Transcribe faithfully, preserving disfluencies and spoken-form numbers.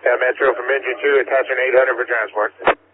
Metro from engine two, attaching eight hundred for transport.